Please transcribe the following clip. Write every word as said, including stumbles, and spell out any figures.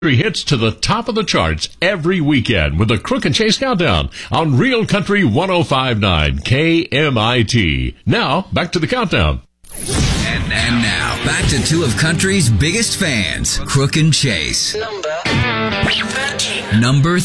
hits to the top of the charts every weekend with the Crook and Chase Countdown on Real Country ten fifty-nine K M I T. Now, back to the countdown. And, and now, back to two of country's biggest fans, Crook and Chase. Number thirteen. Number